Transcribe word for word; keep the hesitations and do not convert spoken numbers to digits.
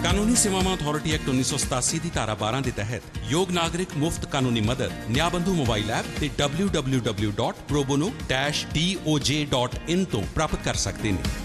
ਕਾਨੂੰਨੀ ਸੇਵਾਵਾਂ authority act ਉੱਨੀ ਸੌ ਸਤਾਸੀ ਦੀ ਧਾਰਾ ਬਾਰਾਂ ਦੇ ਤਹਿਤ ਯੋਗ ਨਾਗਰਿਕ ਮੁਫਤ ਕਾਨੂੰਨੀ ਮਦਦ ਨਿਆਬੰਧੂ ਮੋਬਾਈਲ ਐਪ ਤੇ W W W dot ਪ੍ਰੋਬੋਨੋ dash D O ਜੇ ਡਾਟ ਇਨ ਤੋਂ ਪ੍ਰਾਪਤ ਕਰ ਸਕਦੇ ਨੇ।